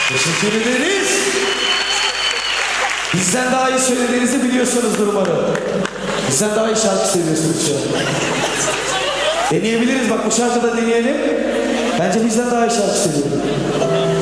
Teşekkür ederiz. Bizden daha iyi söylediğinizi biliyorsunuzdur umarım. Bizden daha iyi şarkı seviyorsunuz şu an. Deneyebiliriz, bak bu şarkıda deneyelim. Bence bizden daha iyi şarkı seviyorum.